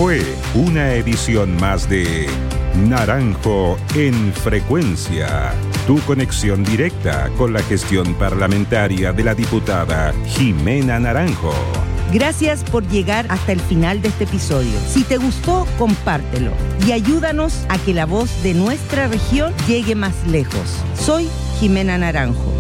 fue una edición más de Naranjo en Frecuencia, tu conexión directa con la gestión parlamentaria de la diputada Jimena Naranjo. Gracias por llegar hasta el final de este episodio. Si te gustó, compártelo y ayúdanos a que la voz de nuestra región llegue más lejos. Soy Jimena Naranjo.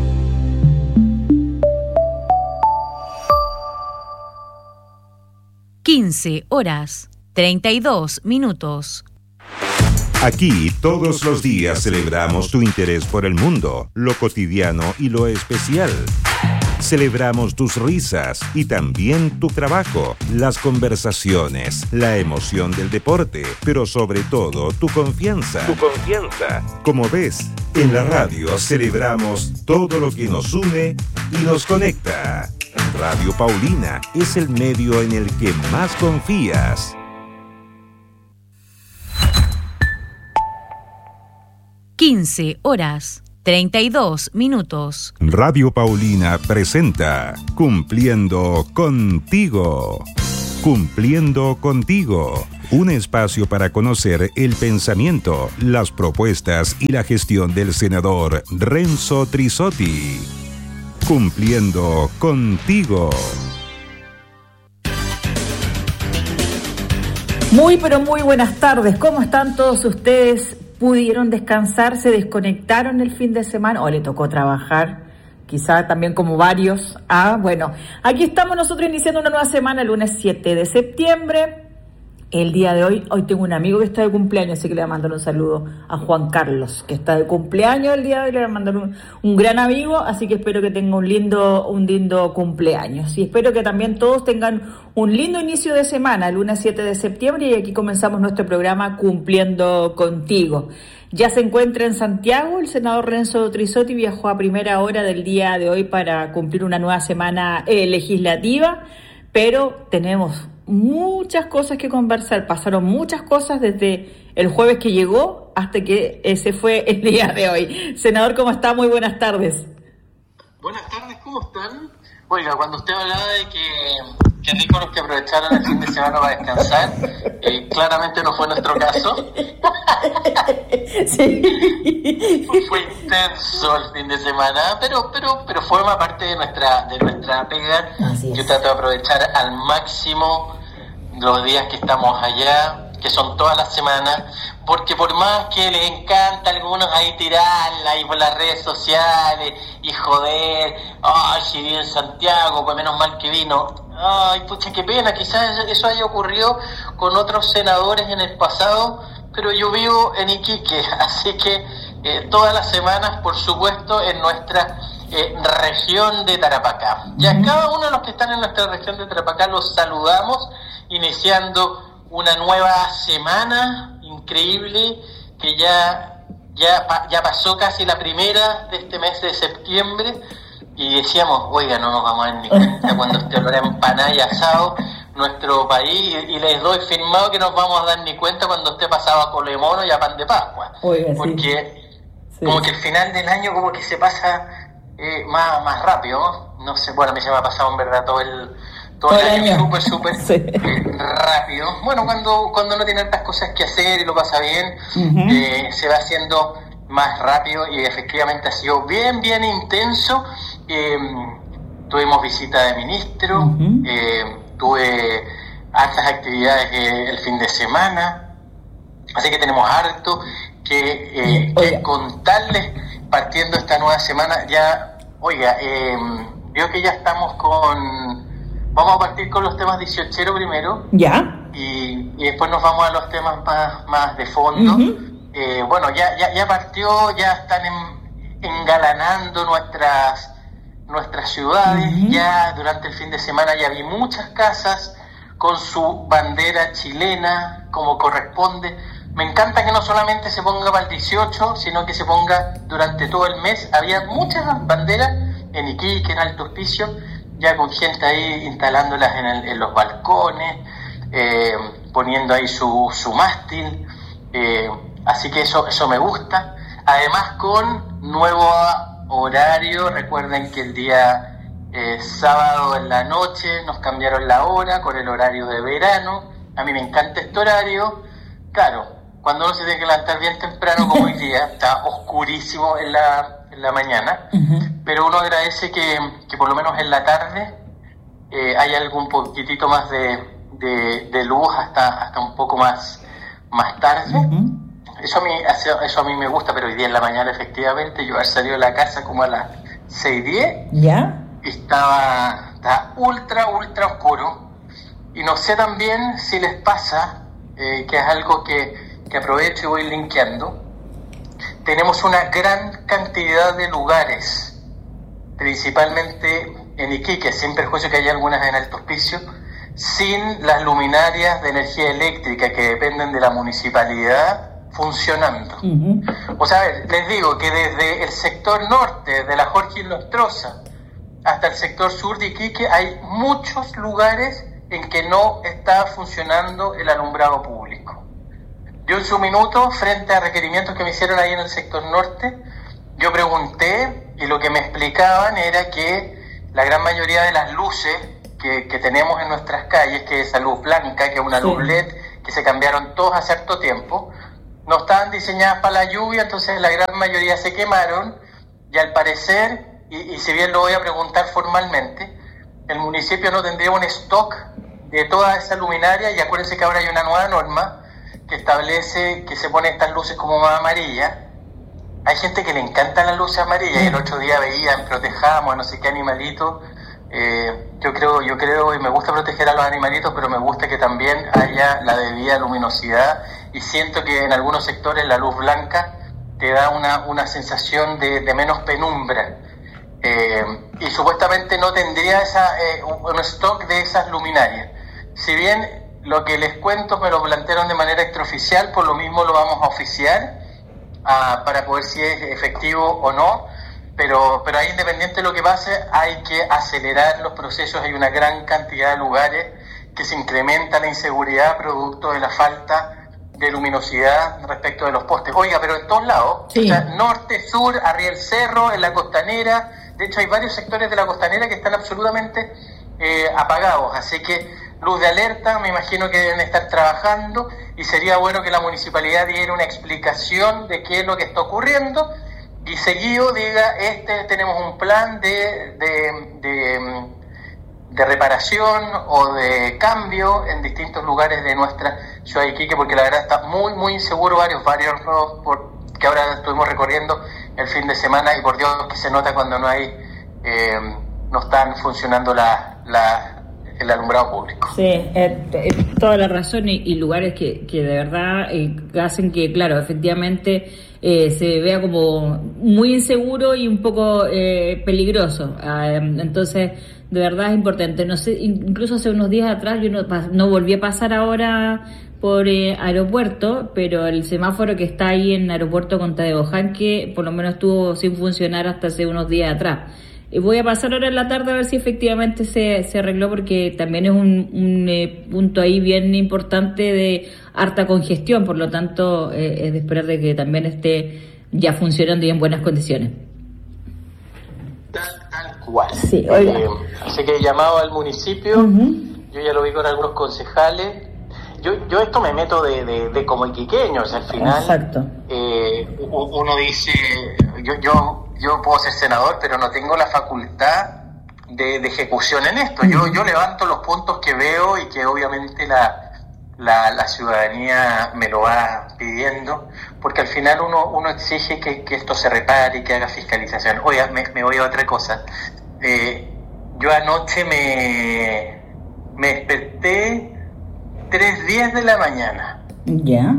(15:32). Aquí todos los días celebramos tu interés por el mundo, lo cotidiano y lo especial. Celebramos tus risas y también tu trabajo, las conversaciones, la emoción del deporte, pero sobre todo tu confianza. Como ves, en la radio celebramos todo lo que nos une y nos conecta. Radio Paulina es el medio en el que más confías. (15:32). Radio Paulina presenta Cumpliendo Contigo. Cumpliendo Contigo. Un espacio para conocer el pensamiento, las propuestas y la gestión del senador Renzo Trizzotti. Cumpliendo Contigo. Muy pero muy buenas tardes. ¿Cómo están todos ustedes? ¿Pudieron descansar? ¿Se desconectaron el fin de semana? ¿O le tocó trabajar? Quizá también como varios. Bueno, aquí estamos nosotros iniciando una nueva semana, el lunes 7 de septiembre. El día de hoy tengo un amigo que está de cumpleaños, así que le voy a mandar un saludo a Juan Carlos, que está de cumpleaños el día de hoy. Le voy a mandar un gran amigo, así que espero que tenga un lindo cumpleaños. Y espero que también todos tengan un lindo inicio de semana, el lunes 7 de septiembre, y aquí comenzamos nuestro programa Cumpliendo Contigo. Ya se encuentra en Santiago, el senador Renzo Trizzotti viajó a primera hora del día de hoy para cumplir una nueva semana legislativa, pero tenemos muchas cosas que conversar. Pasaron muchas cosas desde el jueves que llegó hasta que se fue el día de hoy. Senador, ¿cómo está? Muy buenas tardes. Buenas tardes, ¿cómo están? Oiga, cuando usted hablaba de que rico los que aprovecharon el fin de semana para descansar, claramente no fue nuestro caso. Sí. Fue intenso el fin de semana, pero forma parte de nuestra pega. Yo trato de aprovechar al máximo los días que estamos allá, que son todas las semanas, porque por más que les encanta a algunos ahí tirarla y por las redes sociales y joder, si vive en Santiago, pues menos mal que vino. Ay, pucha, qué pena, quizás eso haya ocurrido con otros senadores en el pasado, pero yo vivo en Iquique, así que todas las semanas, por supuesto, en nuestra región de Tarapacá. Y a cada uno de los que están en nuestra región de Tarapacá los saludamos, iniciando una nueva semana increíble que ya pasó casi la primera de este mes de septiembre. Y decíamos, oiga, no nos vamos a dar ni cuenta cuando esté olor a empanada y asado nuestro país, y les doy firmado que nos vamos a dar ni cuenta cuando esté pasado a colemono y a pan de Pascua. Oiga, porque sí. Como que el final del año como que se pasa más rápido, ¿no? No sé, bueno, a mí se me ha pasado en verdad todo el año súper sí. Rápido. Bueno, cuando no tiene tantas cosas que hacer y lo pasa bien, se va haciendo más rápido, y efectivamente ha sido bien intenso. Tuvimos visita de ministro, tuve hartas actividades el fin de semana, así que tenemos harto que contarles partiendo esta nueva semana. Ya, oiga, veo que ya estamos vamos a partir con los temas 18 primero, ya, y después nos vamos a los temas más de fondo. Bueno, ya partió, ya están engalanando nuestras ciudades. Ya durante el fin de semana ya vi muchas casas con su bandera chilena como corresponde. Me encanta que no solamente se ponga para el 18, sino que se ponga durante todo el mes. Había muchas banderas en Iquique, en Alto Hospicio, ya con gente ahí instalándolas en los balcones, poniendo ahí su mástil. Así que eso me gusta. Además, con nuevo horario. Recuerden que el día sábado en la noche nos cambiaron la hora con el horario de verano, a mí me encanta este horario. Claro, cuando uno se tiene que levantar bien temprano como hoy día, está oscurísimo en la mañana, pero uno agradece que por lo menos en la tarde hay algún poquitito más de luz hasta un poco más tarde. Eso a mí me gusta, pero hoy día en la mañana efectivamente yo había salido de la casa como a las 6:10. ¿Ya? Y estaba ultra oscuro. Y no sé también si les pasa, que es algo que aprovecho y voy linkeando. Tenemos una gran cantidad de lugares, principalmente en Iquique, sin perjuicio que haya algunas en Alto Hospicio, sin las luminarias de energía eléctrica que dependen de la municipalidad funcionando. O sea, a ver, les digo que desde el sector norte, de la Jorge Nostroza, hasta el sector sur de Iquique, hay muchos lugares en que no está funcionando el alumbrado público. Yo en su minuto, frente a requerimientos que me hicieron ahí en el sector norte, yo pregunté y lo que me explicaban era que la gran mayoría de las luces que tenemos en nuestras calles, que es esa luz blanca, que es una luz LED, que se cambiaron todos hace cierto tiempo, no estaban diseñadas para la lluvia, entonces la gran mayoría se quemaron y al parecer, y si bien lo voy a preguntar formalmente, el municipio no tendría un stock de toda esa luminaria, y acuérdense que ahora hay una nueva norma que establece que se ponen estas luces como más amarillas. Hay gente que le encantan las luces amarillas, y el otro día veía en Protejamos, no sé qué animalito. Yo creo y me gusta proteger a los animalitos, pero me gusta que también haya la debida luminosidad, y siento que en algunos sectores la luz blanca te da una sensación de menos penumbra. Y supuestamente no tendría un stock de esas luminarias. Si bien lo que les cuento me lo plantearon de manera extraoficial, por lo mismo lo vamos a oficiar para poder si es efectivo o no, pero ahí, independiente de lo que pase, hay que acelerar los procesos. Hay una gran cantidad de lugares que se incrementa la inseguridad producto de la falta de luminosidad respecto de los postes. Oiga, pero en todos lados, o sea, norte, sur, arriba del cerro, en la costanera. De hecho, hay varios sectores de la costanera que están absolutamente apagados, así que luz de alerta, me imagino que deben estar trabajando, y sería bueno que la municipalidad diera una explicación de qué es lo que está ocurriendo, y seguido diga, tenemos un plan de reparación o de cambio en distintos lugares de nuestra ciudad de Iquique, porque la verdad está muy, muy inseguro varios barrios que ahora estuvimos recorriendo el fin de semana, y por Dios que se nota cuando no están funcionando el alumbrado público. Sí, toda la razón, y lugares que de verdad hacen que, claro, efectivamente se vea como muy inseguro y un poco peligroso. Entonces, de verdad es importante. No sé, incluso hace unos días atrás yo no volví a pasar ahora por aeropuerto, pero el semáforo que está ahí en aeropuerto con Tadeo Janque por lo menos estuvo sin funcionar hasta hace unos días atrás. Voy a pasar ahora en la tarde a ver si efectivamente se arregló, porque también es un punto ahí bien importante de harta congestión, por lo tanto es de esperar de que también esté ya funcionando y en buenas condiciones. Tal cual. Sí, así que he llamado al municipio, yo ya lo vi con algunos concejales. Yo esto me meto de como iquiqueño, o sea, al final. Exacto. Uno dice, yo puedo ser senador, pero no tengo la facultad de ejecución en esto. Yo levanto los puntos que veo y que obviamente la ciudadanía me lo va pidiendo, porque al final uno exige que esto se repare y que haga fiscalización. Oiga, me voy a otra cosa. Yo anoche me desperté 3:10 de la mañana. Ya.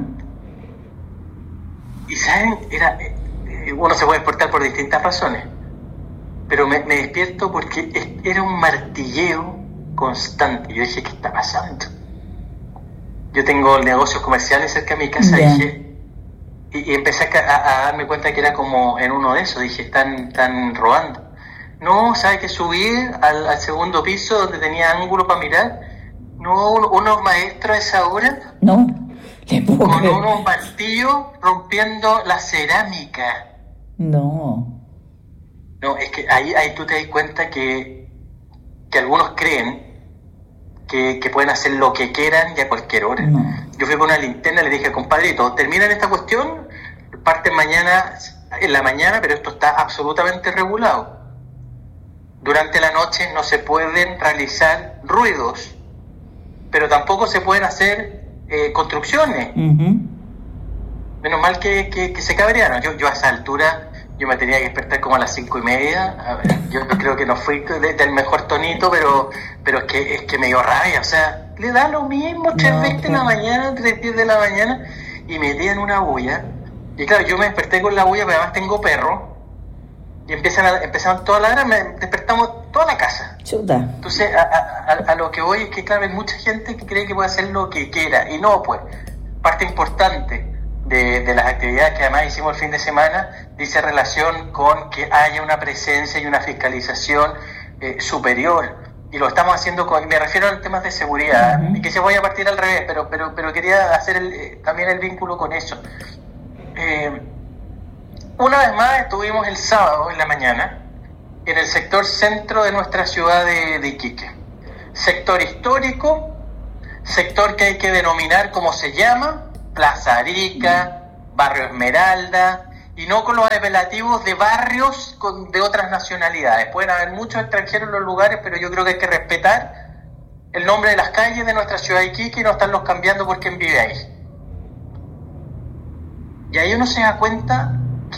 Y saben, uno se puede despertar por distintas razones, pero me despierto porque era un martilleo constante. Yo dije, ¿qué está pasando? Yo tengo negocios comerciales cerca de mi casa, dije, y empecé a darme cuenta que era como en uno de esos. Dije, están robando. No, ¿sabe que subí al segundo piso donde tenía ángulo para mirar? No, unos maestros a esa hora. No, con unos martillos rompiendo la cerámica. No, es que ahí tú te das cuenta que algunos creen que pueden hacer lo que quieran y a cualquier hora. No. Yo fui con una linterna y le dije, compadrito, terminan esta cuestión, parten en la mañana, pero esto está absolutamente regulado. Durante la noche no se pueden realizar ruidos, pero tampoco se pueden hacer construcciones. Menos mal que se cabrearon. Yo a esa altura, yo me tenía que despertar como a las 5:30. Yo creo que no fui del mejor tonito, pero es que me dio rabia. O sea, le da lo mismo 3:20 de la mañana, 3:10 de la mañana, y me metían una bulla. Y claro, yo me desperté con la bulla, pero además tengo perro. Y empezaron toda la hora, despertamos toda la casa. Chuta. Entonces, a lo que voy es que, claro, hay mucha gente que cree que puede hacer lo que quiera. Y no, pues, parte importante de las actividades que además hicimos el fin de semana dice relación con que haya una presencia y una fiscalización superior. Y lo estamos haciendo me refiero a los temas de seguridad, y que se voy a partir al revés, pero quería hacer también el vínculo con eso. Una vez más estuvimos el sábado en la mañana en el sector centro de nuestra ciudad de Iquique. Sector histórico, sector que hay que denominar como se llama, Plaza Arica, Barrio Esmeralda, y no con los apelativos de barrios de otras nacionalidades. Pueden haber muchos extranjeros en los lugares, pero yo creo que hay que respetar el nombre de las calles de nuestra ciudad de Iquique y no estarlos cambiando por quien vive ahí. Y ahí uno se da cuenta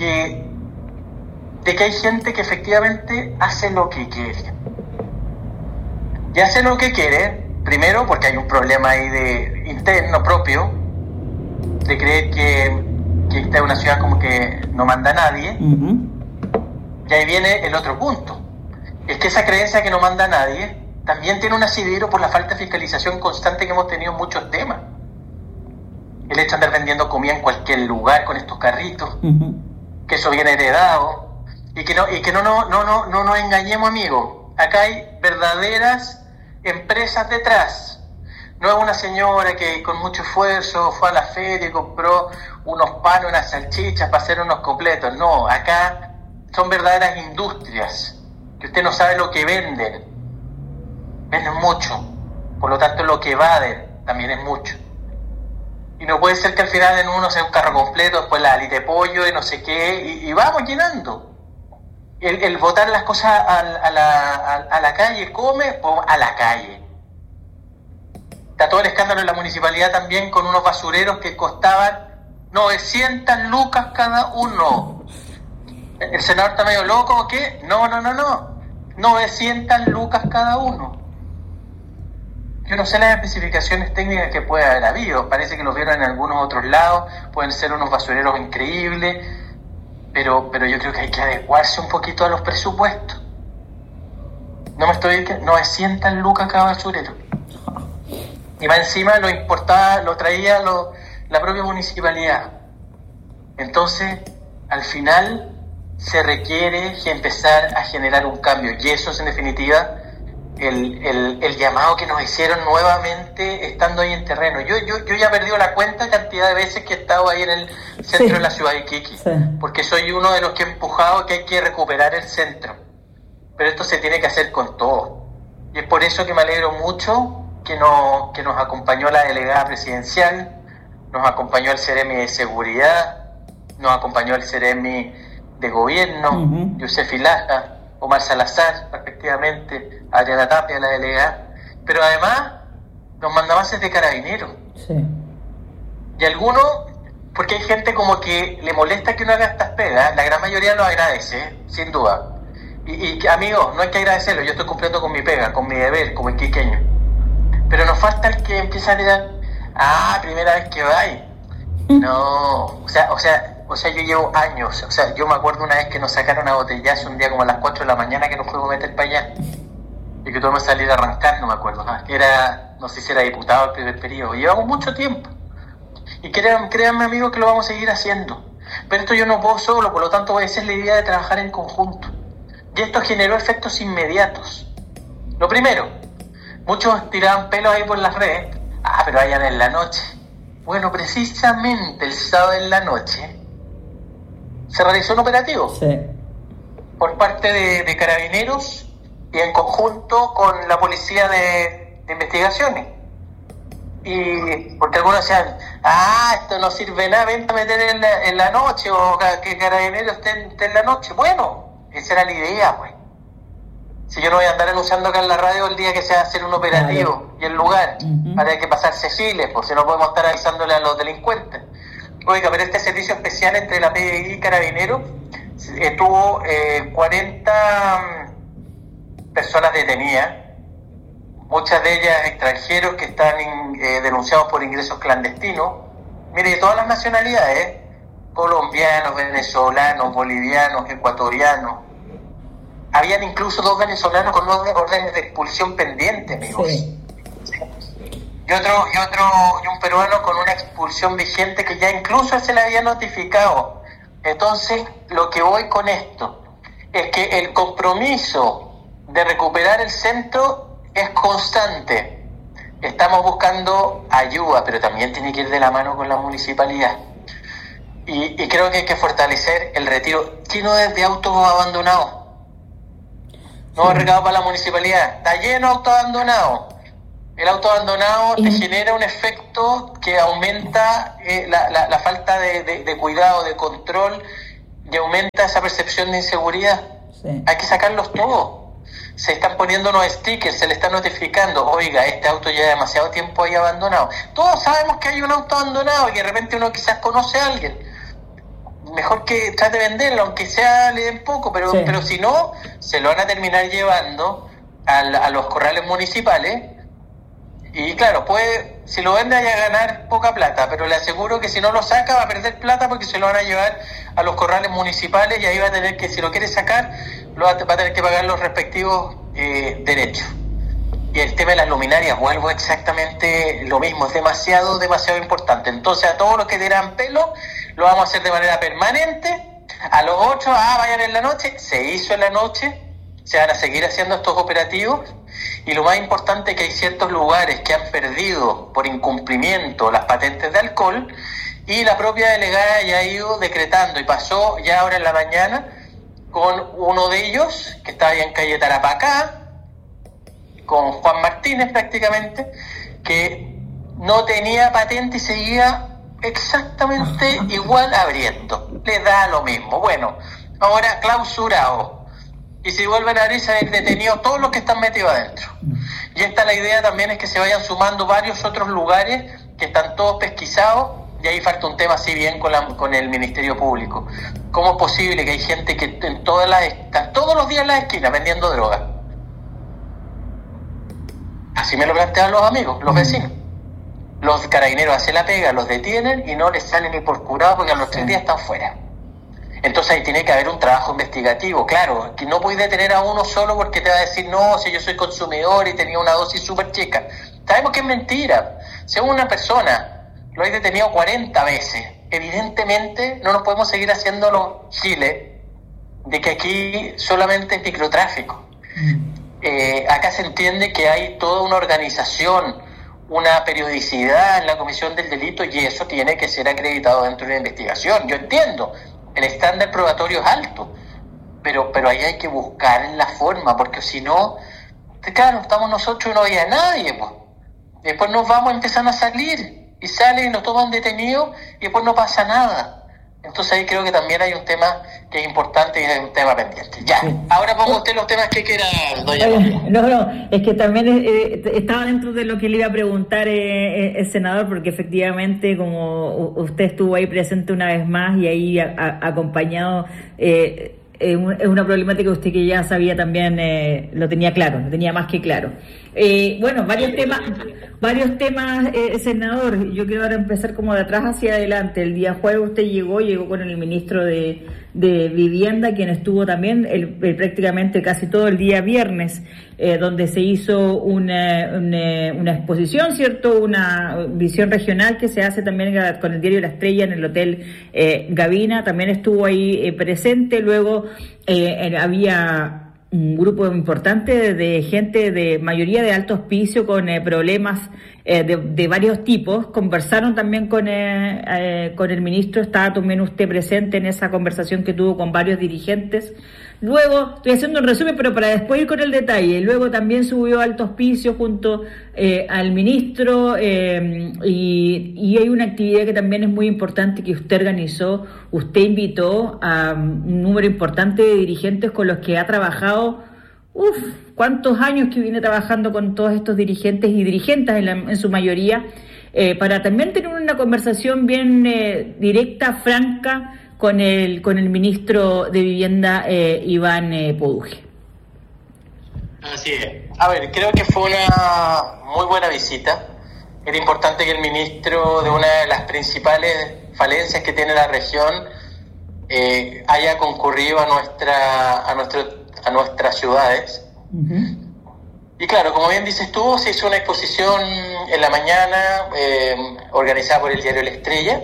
de que hay gente que efectivamente hace lo que quiere. Y hace lo que quiere, primero porque hay un problema ahí interno propio, de creer que esta es una ciudad como que no manda nadie. Y ahí viene el otro punto. Es que esa creencia que no manda nadie también tiene un asidero por la falta de fiscalización constante que hemos tenido en muchos temas. El hecho de andar vendiendo comida en cualquier lugar con estos carritos, que eso viene heredado, y que no nos engañemos, amigos. Acá hay verdaderas empresas detrás. No es una señora que con mucho esfuerzo fue a la feria y compró unos panes, unas salchichas para hacer unos completos. No, acá son verdaderas industrias, que usted no sabe lo que venden. Venden mucho, por lo tanto lo que evaden también es mucho. Y no puede ser que al final en uno sea un carro completo, después la alita de pollo y no sé qué, y vamos llenando. El botar las cosas a la calle, come, a la calle. Está todo el escándalo en la municipalidad también con unos basureros que costaban 900 lucas cada uno. ¿El senador está medio loco o qué? No. 900 lucas cada uno. Yo no sé las especificaciones técnicas que puede haber habido. Parece que los vieron en algunos otros lados. Pueden ser unos basureros increíbles. Pero yo creo que hay que adecuarse un poquito a los presupuestos. No me estoy diciendo 900 lucas cada basurero. Y más encima lo importaba, lo traía la propia municipalidad. Entonces, al final, se requiere empezar a generar un cambio. Y eso es, en definitiva, el llamado que nos hicieron nuevamente estando ahí en terreno. Yo ya he perdido la cuenta de cantidad de veces que he estado ahí en el centro de la ciudad de Iquique. Porque soy uno de los que he empujado que hay que recuperar el centro. Pero esto se tiene que hacer con todo. Y es por eso que me alegro mucho que nos acompañó la delegada presidencial, nos acompañó el Ceremi de Seguridad, nos acompañó el Ceremi de Gobierno, Yusef Ilaja, Omar Salazar, respectivamente, Adriana Tapia, la delegada, pero además nos mandabases de carabineros. Sí. Y algunos, porque hay gente como que le molesta que uno haga estas pegas, la gran mayoría lo agradece, sin duda. Y amigos, no hay que agradecerlo, yo estoy cumpliendo con mi pega, con mi deber como iquiqueño. Pero nos falta el que empieza a mirar, primera vez que vais. No, o sea, yo llevo años, yo me acuerdo una vez que nos sacaron a botellazo un día como a las 4 de la mañana que nos fuimos a meter para allá. Y que tuve que salir a arrancar, no me acuerdo, no sé si era diputado el primer periodo. Llevamos mucho tiempo. Y créanme, amigos, que lo vamos a seguir haciendo. Pero esto yo no puedo solo, por lo tanto voy a hacer la idea de trabajar en conjunto. Y esto generó efectos inmediatos. Lo primero, muchos tiraban pelos ahí por las redes. Pero vayan en la noche. Bueno, precisamente el sábado en la noche se realizó un operativo por parte de Carabineros y en conjunto con la policía de de investigaciones. Y porque algunos decían, esto no sirve nada, vente a meter en la noche, o que Carabineros esté en la noche. Bueno, esa era la idea, pues. Si yo no voy a andar anunciando acá en la radio el día que se va a hacer un operativo y el lugar, para que pasarse files, pues si no podemos estar avisándole a los delincuentes. Oiga, pero este servicio especial entre la PDI y Carabineros tuvo 40 personas detenidas, muchas de ellas extranjeros que están denunciados por ingresos clandestinos. Mire, de todas las nacionalidades, colombianos, venezolanos, bolivianos, ecuatorianos. Habían incluso 2 venezolanos con órdenes de expulsión pendientes, amigos. Sí. Y un peruano con una expulsión vigente que ya incluso se le había notificado. Entonces, lo que voy con esto es que el compromiso de recuperar el centro es constante. Estamos buscando ayuda, pero también tiene que ir de la mano con la municipalidad. Y creo que hay que fortalecer el retiro lleno de autos abandonados. No es recado para la municipalidad. Está lleno de autos abandonados. El auto abandonado te genera un efecto que aumenta la falta de cuidado, de control, y aumenta esa percepción de inseguridad. Sí. Hay que sacarlos todos. Se están poniendo unos stickers, se le está notificando, oiga, este auto lleva demasiado tiempo ahí abandonado. Todos sabemos que hay un auto abandonado y de repente uno quizás conoce a alguien. Mejor que trate de venderlo, aunque sea le den poco, pero si no, se lo van a terminar llevando a los corrales municipales. Y claro, si lo vende vaya a ganar poca plata, pero le aseguro que si no lo saca va a perder plata porque se lo van a llevar a los corrales municipales y ahí va a tener que, si lo quiere sacar, va a tener que pagar los respectivos derechos. Y el tema de las luminarias, vuelvo exactamente lo mismo, es demasiado importante. Entonces a todos los que tiran pelo, lo vamos a hacer de manera permanente. A los otros, vayan en la noche, se hizo en la noche, se van a seguir haciendo estos operativos. Y lo más importante es que hay ciertos lugares que han perdido por incumplimiento las patentes de alcohol y la propia delegada ya ha ido decretando y pasó ya ahora en la mañana con uno de ellos que estaba ahí en calle Tarapacá, con Juan Martínez prácticamente, que no tenía patente y seguía exactamente igual abriendo. Le da lo mismo. Bueno, ahora clausurado. Y si vuelven a abrir, se han detenido todos los que están metidos adentro. Y esta la idea también es que se vayan sumando varios otros lugares que están todos pesquisados, y ahí falta un tema así bien con el Ministerio Público. ¿Cómo es posible que hay gente que están todos los días en las esquinas vendiendo droga? Así me lo plantean los amigos, los vecinos. Los carabineros hacen la pega, los detienen y no les salen ni por curado porque a los 3 días están fuera. Entonces ahí tiene que haber un trabajo investigativo, claro, que no puedes detener a uno solo porque te va a decir, no, si yo soy consumidor y tenía una dosis súper chica. Sabemos que es mentira. Según una persona, lo hay detenido 40 veces. Evidentemente no nos podemos seguir haciendo los giles de que aquí solamente es microtráfico. Acá se entiende que hay toda una organización, una periodicidad en la comisión del delito y eso tiene que ser acreditado dentro de la investigación. Yo entiendo. El estándar probatorio es alto, pero ahí hay que buscar la forma, porque si no, claro, estamos nosotros y no había nadie, pues. Después nos vamos, empiezan a salir, y salen y nos toman detenidos, y después no pasa nada. Entonces ahí creo que también hay un tema que es importante y es un tema pendiente. Ya, ahora ponga usted los temas que quiera, doña María. No, es que también estaba dentro de lo que le iba a preguntar el senador, porque efectivamente, como usted estuvo ahí presente una vez más y ahí acompañado, es una problemática que usted que ya sabía también, lo tenía claro, lo tenía más que claro. Bueno, varios temas, senador. Yo quiero ahora empezar como de atrás hacia adelante. El día jueves usted llegó con el ministro de Vivienda, quien estuvo también prácticamente casi todo el día viernes, donde se hizo una exposición, ¿cierto? Una visión regional que se hace también con el diario La Estrella en el Hotel Gavina. También estuvo ahí presente. Luego había un grupo importante de gente, de mayoría de alto hospicio, con problemas de varios tipos. Conversaron también con el ministro. Estaba también usted presente en esa conversación que tuvo con varios dirigentes Luego, estoy haciendo un resumen, pero para después ir con el detalle. Luego también subió a Alto Hospicio junto al ministro y hay una actividad que también es muy importante que usted organizó. Usted invitó a un número importante de dirigentes con los que ha trabajado. ¿Cuántos años que viene trabajando con todos estos dirigentes y dirigentes en su mayoría? Para también tener una conversación bien directa, franca, con el ministro de Vivienda, Iván Poduje. Así es. A ver, creo que fue una muy buena visita. Era importante que el ministro, de una de las principales falencias que tiene la región, haya concurrido a nuestras ciudades. Uh-huh. Y claro, como bien dices tú, se hizo una exposición en la mañana organizada por el diario La Estrella.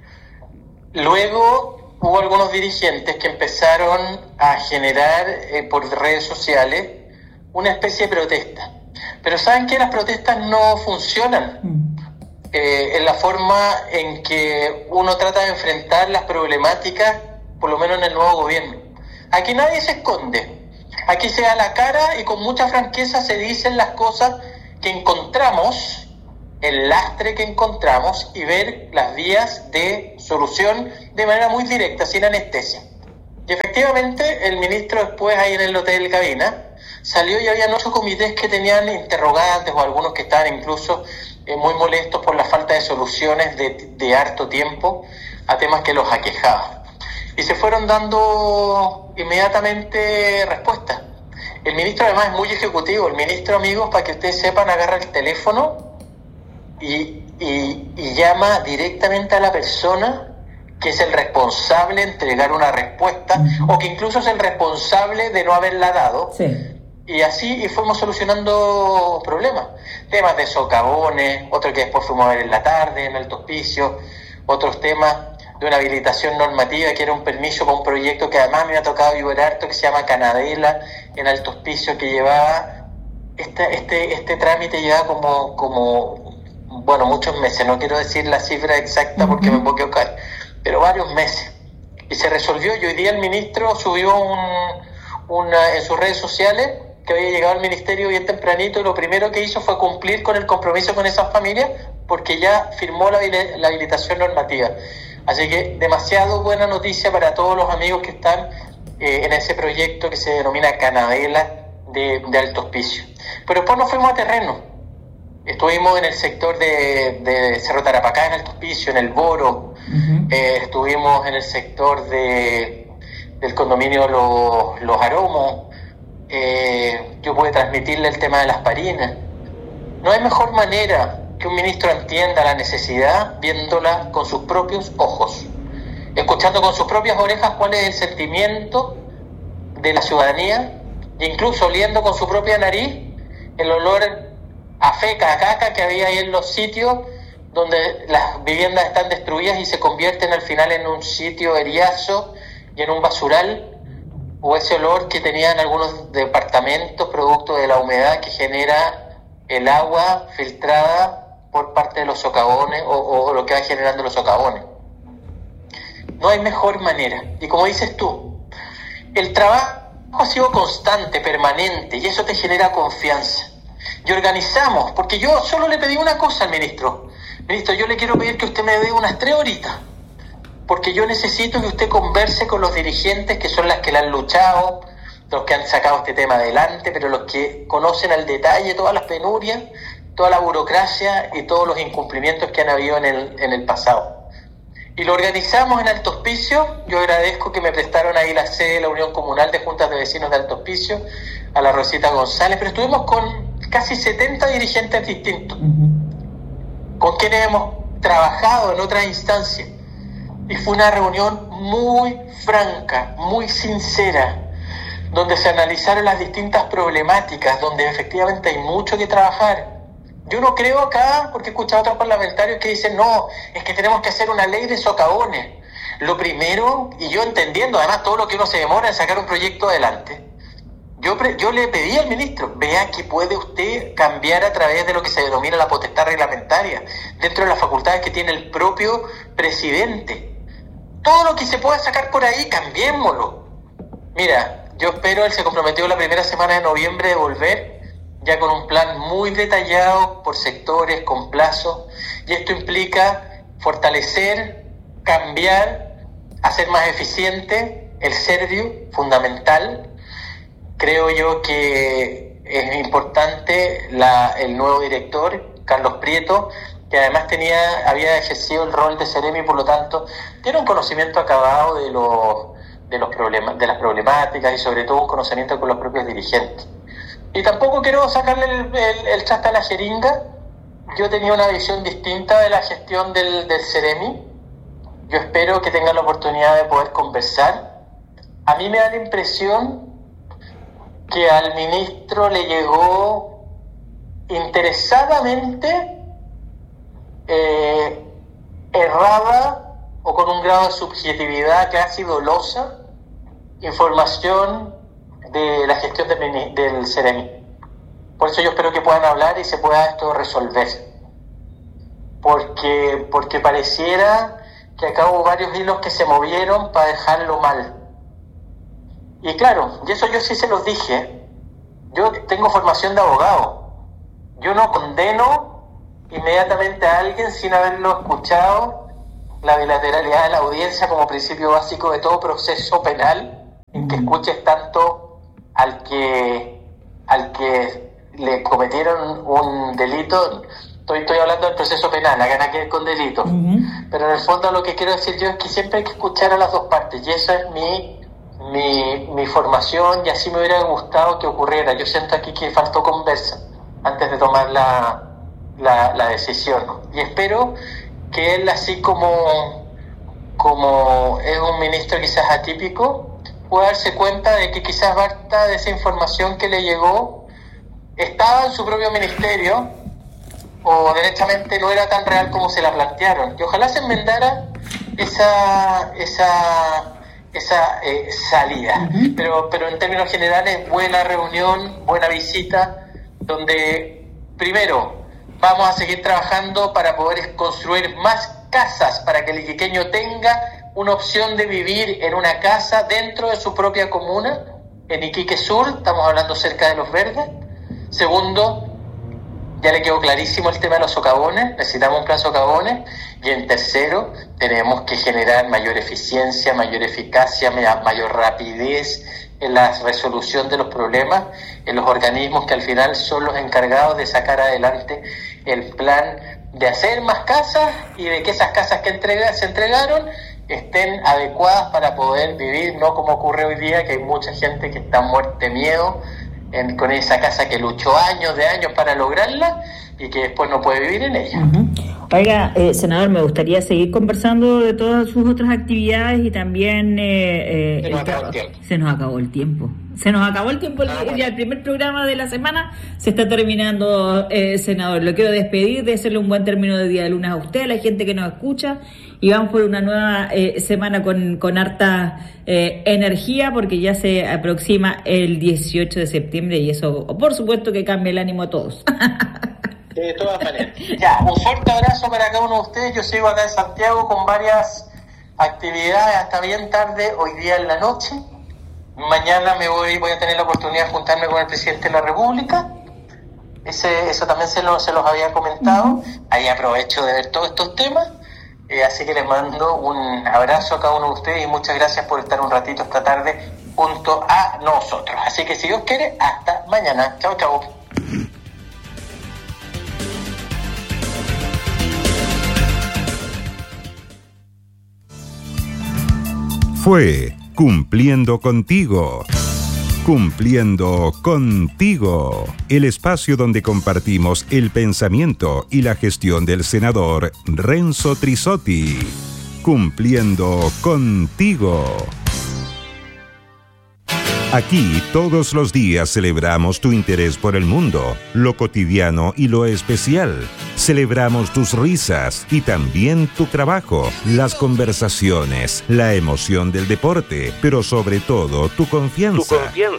Luego hubo algunos dirigentes que empezaron a generar por redes sociales una especie de protesta. Pero ¿saben qué? Las protestas no funcionan en la forma en que uno trata de enfrentar las problemáticas, por lo menos en el nuevo gobierno. Aquí nadie se esconde. Aquí se da la cara y con mucha franqueza se dicen las cosas que encontramos, el lastre que encontramos, y ver las vías de solución de manera muy directa, sin anestesia. Y efectivamente el ministro después ahí en el Hotel Cabina salió y habían 8 comités que tenían interrogantes o algunos que estaban incluso muy molestos por la falta de soluciones de harto tiempo a temas que los aquejaban. Y se fueron dando inmediatamente respuestas. El ministro además es muy ejecutivo. El ministro, amigos, para que ustedes sepan, agarra el teléfono y llama directamente a la persona que es el responsable de entregar una respuesta, o que incluso es el responsable de no haberla dado. Sí. Y así fuimos solucionando problemas. Temas de socavones, otro que después fuimos a ver en la tarde, en Alto Hospicio, otros temas de una habilitación normativa que era un permiso para un proyecto que además me ha tocado vivir harto, que se llama Canadela, en Alto Hospicio, que llevaba este trámite llevaba como muchos meses. No quiero decir la cifra exacta porque me puedo equivocar, pero varios meses, y se resolvió. Y hoy día el ministro subió en sus redes sociales que había llegado al ministerio bien tempranito, y lo primero que hizo fue cumplir con el compromiso con esas familias, porque ya firmó la habilitación normativa. Así que demasiado buena noticia para todos los amigos que están en ese proyecto que se denomina Canadela de Alto Hospicio. Pero después nos fuimos a terreno. Estuvimos en el sector de Cerro Tarapacá, en Alto Hospicio, en el Boro. Uh-huh. Estuvimos en el sector del condominio Los Aromos. Yo pude transmitirle el tema de las parinas. No hay mejor manera que un ministro entienda la necesidad viéndola con sus propios ojos, escuchando con sus propias orejas cuál es el sentimiento de la ciudadanía, e incluso oliendo con su propia nariz el olor a feca, a caca que había ahí en los sitios donde las viviendas están destruidas y se convierten al final en un sitio eriazo y en un basural, o ese olor que tenían algunos departamentos producto de la humedad que genera el agua filtrada por parte de los socavones o lo que va generando los socavones. No hay mejor manera. Y como dices tú, el trabajo ha sido constante, permanente, y eso te genera confianza. Y organizamos, porque yo solo le pedí una cosa al ministro. Ministro, yo le quiero pedir que usted me dé unas 3 horitas, porque yo necesito que usted converse con los dirigentes que son las que le han luchado, los que han sacado este tema adelante, pero los que conocen al detalle todas las penurias, toda la burocracia y todos los incumplimientos que han habido en el pasado. Y lo organizamos en Alto Hospicio. Yo agradezco que me prestaron ahí la sede de la Unión Comunal de Juntas de Vecinos de Alto Hospicio, a la Rosita González, pero estuvimos con casi 70 dirigentes distintos, con quienes hemos trabajado en otras instancias. Y fue una reunión muy franca, muy sincera, donde se analizaron las distintas problemáticas, donde efectivamente hay mucho que trabajar. Yo no creo acá, porque he escuchado a otros parlamentarios que dicen, no, es que tenemos que hacer una ley de socavones. Lo primero, y yo entendiendo además todo lo que uno se demora en sacar un proyecto adelante, yo le pedí al ministro, vea que puede usted cambiar a través de lo que se denomina la potestad reglamentaria, dentro de las facultades que tiene el propio presidente. Todo lo que se pueda sacar por ahí, cambiémoslo. Mira, yo espero, él se comprometió la primera semana de noviembre de volver, ya con un plan muy detallado por sectores, con plazos, y esto implica fortalecer, cambiar, hacer más eficiente el Serviu, fundamental. Creo yo que es importante el nuevo director, Carlos Prieto, que además había ejercido el rol de Ceremi, por lo tanto tiene un conocimiento acabado de las problemáticas y sobre todo un conocimiento con los propios dirigentes. Y tampoco quiero sacarle el traste a la jeringa. Yo tenía una visión distinta de la gestión del Ceremi. Yo espero que tengan la oportunidad de poder conversar. A mí me da la impresión que al ministro le llegó interesadamente errada o con un grado de subjetividad casi dolosa información de la gestión del Ceremi. Por eso yo espero que puedan hablar y se pueda esto resolver, porque pareciera que acá hubo varios hilos que se movieron para dejarlo mal. Y claro, y eso yo sí se los dije, yo tengo formación de abogado, yo no condeno inmediatamente a alguien sin haberlo escuchado, la bilateralidad de la audiencia como principio básico de todo proceso penal, en que escuches tanto al que le cometieron un delito. Estoy hablando del proceso penal, acá nada que ver con delito. Pero en el fondo lo que quiero decir yo es que siempre hay que escuchar a las dos partes, y esa es mi formación, y así me hubiera gustado que ocurriera. Yo siento aquí que faltó conversa antes de tomar la decisión, y espero que él, así como es un ministro quizás atípico, pueda darse cuenta de que quizás parte de esa información que le llegó estaba en su propio ministerio o derechamente no era tan real como se la plantearon, y ojalá se enmendara esa salida. Pero en términos generales, buena reunión, buena visita, donde primero vamos a seguir trabajando para poder construir más casas, para que el iquiqueño tenga una opción de vivir en una casa dentro de su propia comuna, en Iquique Sur, estamos hablando cerca de Los Verdes. Segundo, ya le quedó clarísimo el tema de los socavones, necesitamos un plan socavones. Y en tercero, tenemos que generar mayor eficiencia, mayor eficacia, mayor rapidez en la resolución de los problemas, en los organismos que al final son los encargados de sacar adelante el plan de hacer más casas y de que esas casas que se entregaron estén adecuadas para poder vivir, no como ocurre hoy día, que hay mucha gente que está muerta de miedo con esa casa que luchó años para lograrla y que después no puede vivir en ella. Oiga, senador, me gustaría seguir conversando de todas sus otras actividades y también... Se nos acabó el tiempo. Ya el primer programa de la semana se está terminando, senador. Lo quiero despedir, desearle un buen término de día de lunes a usted, a la gente que nos escucha, y vamos por una nueva semana con harta energía, porque ya se aproxima el 18 de septiembre y eso, por supuesto, que cambia el ánimo a todos. De todas maneras. Ya, un fuerte abrazo para cada uno de ustedes. Yo sigo acá en Santiago con varias actividades hasta bien tarde, hoy día en la noche. Mañana voy a tener la oportunidad de juntarme con el presidente de la República. Eso también se los había comentado. Ahí aprovecho de ver todos estos temas. Así que les mando un abrazo a cada uno de ustedes y muchas gracias por estar un ratito esta tarde junto a nosotros. Así que si Dios quiere, hasta mañana. Chao, chao. Fue Cumpliendo Contigo. Cumpliendo Contigo, el espacio donde compartimos el pensamiento y la gestión del senador Renzo Trisotti. Cumpliendo Contigo. Aquí todos los días celebramos tu interés por el mundo, lo cotidiano y lo especial. Celebramos tus risas y también tu trabajo, las conversaciones, la emoción del deporte, pero sobre todo tu confianza.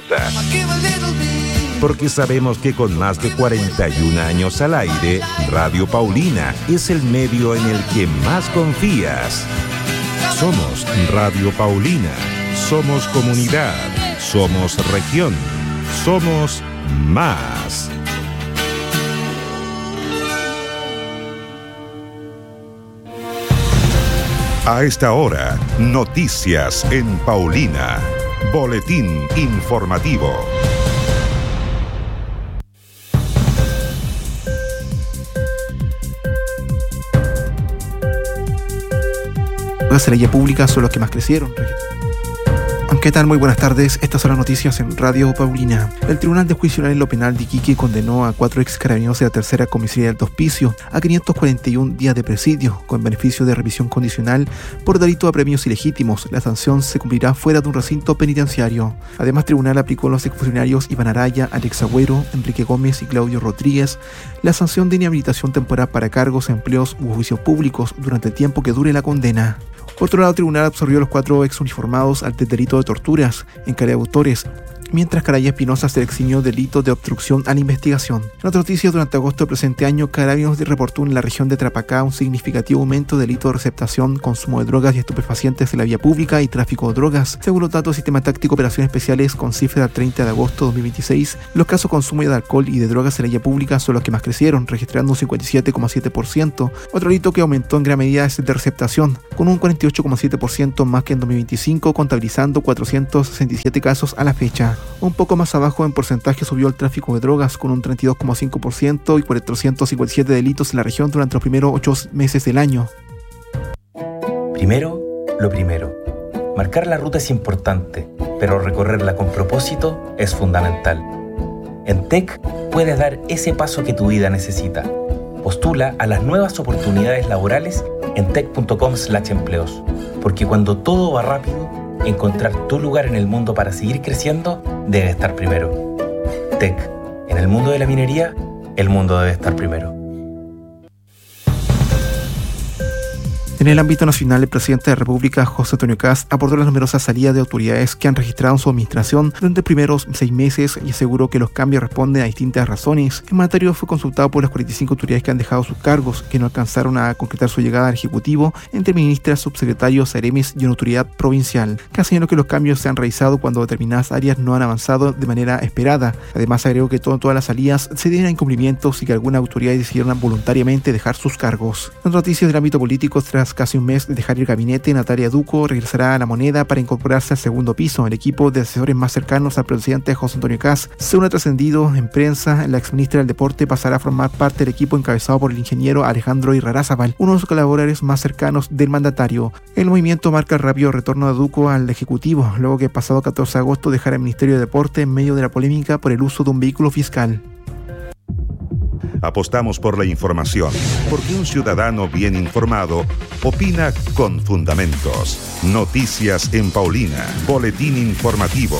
Porque sabemos que con más de 41 años al aire, Radio Paulina es el medio en el que más confías. Somos Radio Paulina, somos comunidad, Somos región. Somos más. A esta hora, noticias en Paulina. Boletín informativo. La ley pública son los que más crecieron. ¿Qué tal? Muy buenas tardes. Estas son las noticias en Radio Paulina. El Tribunal de Juicio Oral en lo Penal de Iquique condenó a 4 ex carabineros de la tercera comisaría del Hospicio a 541 días de presidio con beneficio de revisión condicional por delito a premios ilegítimos. La sanción se cumplirá fuera de un recinto penitenciario. Además, el tribunal aplicó a los exfuncionarios Iván Araya, Alex Agüero, Enrique Gómez y Claudio Rodríguez la sanción de inhabilitación temporal para cargos, empleos u oficios públicos durante el tiempo que dure la condena. Por otro lado, el tribunal absorbió a los 4 exuniformados al delito de torturas en calidad de autores, mientras Caraya Espinosa se le eximió delito de obstrucción a la investigación. En otras noticias, durante agosto del presente año, Carabineros reportó en la región de Trapacá un significativo aumento de delito de receptación, consumo de drogas y estupefacientes en la vía pública y tráfico de drogas. Según los datos del Sistema Táctico de Operaciones Especiales con cifra del 30 de agosto de 2026, los casos de consumo de alcohol y de drogas en la vía pública son los que más crecieron, registrando un 57,7%. Otro delito que aumentó en gran medida es el de receptación, con un 48,7% más que en 2025, contabilizando 467 casos a la fecha. Un poco más abajo en porcentaje subió el tráfico de drogas con un 32,5% y 457 delitos en la región durante los primeros 8 meses del año. Primero, lo primero. Marcar la ruta es importante, pero recorrerla con propósito es fundamental. En TEC puedes dar ese paso que tu vida necesita. Postula a las nuevas oportunidades laborales en tec.com/empleos, porque cuando todo va rápido, encontrar tu lugar en el mundo para seguir creciendo debe estar primero. TEC. En el mundo de la minería, el mundo debe estar primero. En el ámbito nacional, el presidente de la República, José Antonio Kast, abordó las numerosas salidas de autoridades que han registrado en su administración durante los primeros 6 meses y aseguró que los cambios responden a distintas razones. El mandatario fue consultado por las 45 autoridades que han dejado sus cargos, que no alcanzaron a concretar su llegada al Ejecutivo, entre ministras, subsecretarios, seremis y una autoridad provincial. Kast señaló que los cambios se han realizado cuando determinadas áreas no han avanzado de manera esperada. Además, agregó que todas las salidas se deben a incumplimientos y que algunas autoridades decidieron voluntariamente dejar sus cargos. En noticias del ámbito político, tras casi un mes de dejar el gabinete, Natalia Ducco regresará a La Moneda para incorporarse al segundo piso, el equipo de asesores más cercanos al presidente José Antonio Kast. Según ha trascendido en prensa, la exministra del Deporte pasará a formar parte del equipo encabezado por el ingeniero Alejandro Irarrázaval, uno de los colaboradores más cercanos del mandatario. El movimiento marca el rápido retorno de Ducco al Ejecutivo, luego que el pasado 14 de agosto dejara el Ministerio de Deporte en medio de la polémica por el uso de un vehículo fiscal. Apostamos por la información, porque un ciudadano bien informado opina con fundamentos. Noticias en Paulina. Boletín informativo.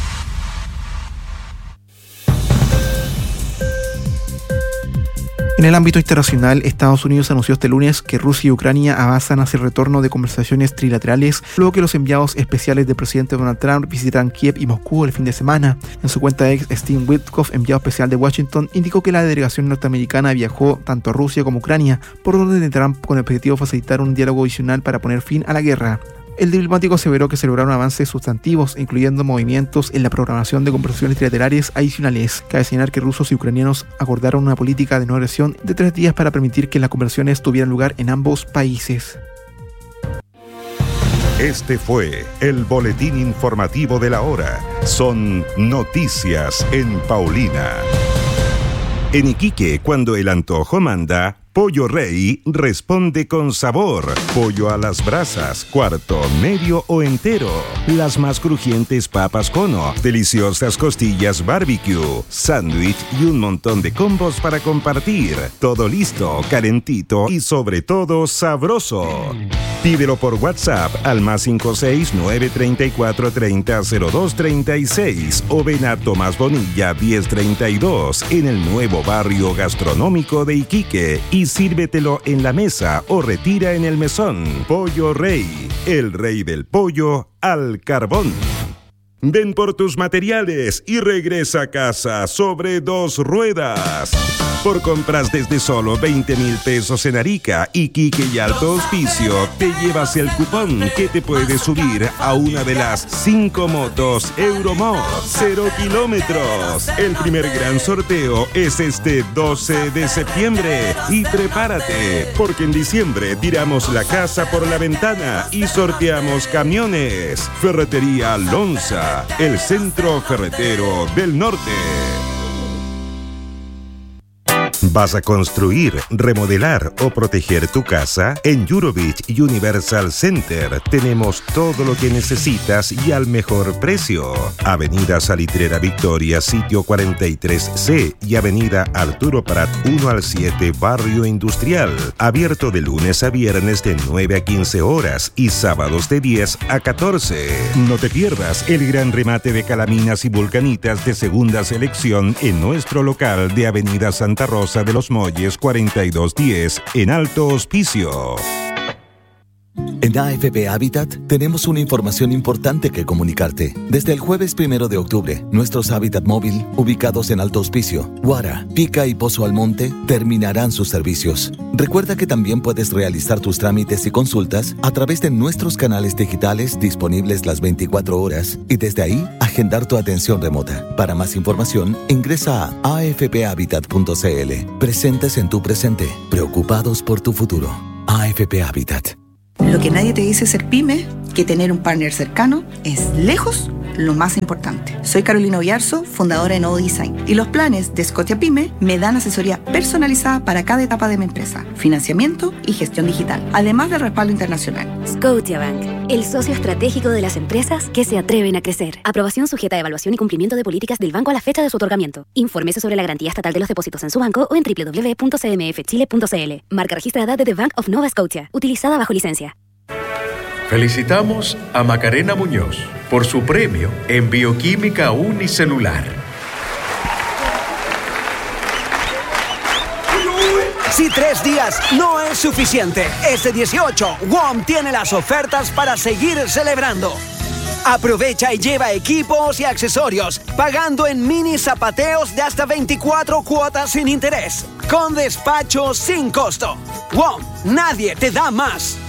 En el ámbito internacional, Estados Unidos anunció este lunes que Rusia y Ucrania avanzan hacia el retorno de conversaciones trilaterales, luego que los enviados especiales del presidente Donald Trump visitarán Kiev y Moscú el fin de semana. En su cuenta ex, Steve Witkoff, enviado especial de Washington, indicó que la delegación norteamericana viajó tanto a Rusia como a Ucrania, por orden de Trump, con el objetivo de facilitar un diálogo adicional para poner fin a la guerra. El diplomático aseveró que se lograron avances sustantivos, incluyendo movimientos en la programación de conversaciones trilaterales adicionales. Cabe señalar que rusos y ucranianos acordaron una política de no agresión de 3 días para permitir que las conversaciones tuvieran lugar en ambos países. Este fue el boletín informativo de la hora. Son noticias en Paulina. En Iquique, cuando el antojo manda, Pollo Rey responde con sabor. Pollo a las brasas, cuarto, medio o entero. Las más crujientes papas cono, deliciosas costillas barbecue, sándwich y un montón de combos para compartir. Todo listo, calentito y sobre todo sabroso. Pídelo por WhatsApp al +56 934 30 02 36 o ven a Tomás Bonilla 1032 en el nuevo barrio gastronómico de Iquique y sírvetelo en la mesa o retira en el mesón. Pollo Rey, el rey del pollo al carbón. Ven por tus materiales y regresa a casa sobre 2 ruedas. Por compras desde solo 20,000 pesos en Arica, Iquique y Alto Hospicio, te llevas el cupón que te puede subir a una de las 5 motos Euromod 0 kilómetros. El primer gran sorteo es este 12 de septiembre. Y prepárate, porque en diciembre tiramos la casa por la ventana y sorteamos camiones. Ferretería Lonza, el centro ferretero del norte. ¿Vas a construir, remodelar o proteger tu casa? En Eurovich Universal Center tenemos todo lo que necesitas y al mejor precio. Avenida Salitrera Victoria, sitio 43C y Avenida Arturo Prat 1 al 7, Barrio Industrial. Abierto de lunes a viernes de 9 a 15 horas y sábados de 10 a 14. No te pierdas el gran remate de calaminas y vulcanitas de segunda selección en nuestro local de Avenida Santa Rosa de los Molles 4210 en Alto Hospicio. En AFP Habitat tenemos una información importante que comunicarte. Desde el jueves 1 de octubre, nuestros Habitat móvil, ubicados en Alto Hospicio, Guara, Pica y Pozo Almonte, terminarán sus servicios. Recuerda que también puedes realizar tus trámites y consultas a través de nuestros canales digitales disponibles las 24 horas y desde ahí agendar tu atención remota. Para más información, ingresa a afphabitat.cl. Presentes en tu presente, preocupados por tu futuro. AFP Habitat. Lo que nadie te dice ser pyme, que tener un partner cercano es lejos lo más importante. Soy Carolina Oyarzo, fundadora de Nodo Design, y los planes de Scotiapyme me dan asesoría personalizada para cada etapa de mi empresa, financiamiento y gestión digital, además del respaldo internacional. Scotiabank, el socio estratégico de las empresas que se atreven a crecer. Aprobación sujeta a evaluación y cumplimiento de políticas del banco a la fecha de su otorgamiento. Infórmese sobre la garantía estatal de los depósitos en su banco o en www.cmfchile.cl. Marca registrada de The Bank of Nova Scotia, utilizada bajo licencia. Felicitamos a Macarena Muñoz por su premio en Bioquímica Unicelular. Si 3 días no es suficiente, este 18, WOM tiene las ofertas para seguir celebrando. Aprovecha y lleva equipos y accesorios, pagando en mini zapateos de hasta 24 cuotas sin interés, con despacho sin costo. WOM, nadie te da más.